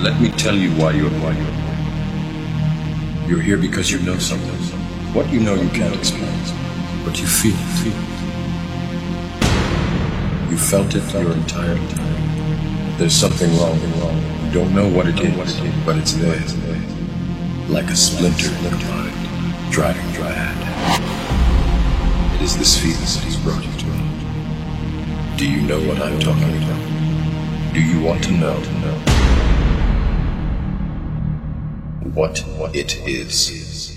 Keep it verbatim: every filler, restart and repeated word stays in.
Let me tell you why you're why you're You're here because you know something. What you know you can't explain, but you feel it. You felt it your entire time. There's something wrong. You don't know what it is, but it's there, like a splinter in your mind, driving you mad. It is this feeling that has brought you to me. Do you know what I'm talking about? Do you want to know? What it is?